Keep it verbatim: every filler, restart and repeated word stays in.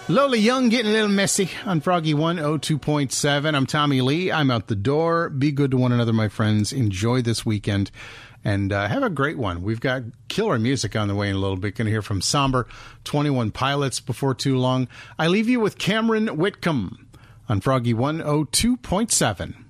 Lola Young getting a little messy on Froggy one oh two point seven. I'm Tommy Lee. I'm out the door. Be good to one another, my friends. Enjoy this weekend and uh, have a great one. We've got killer music on the way in a little bit. Going to hear from Somber, twenty-one Pilots before too long. I leave you with Cameron Whitcomb on Froggy one oh two point seven.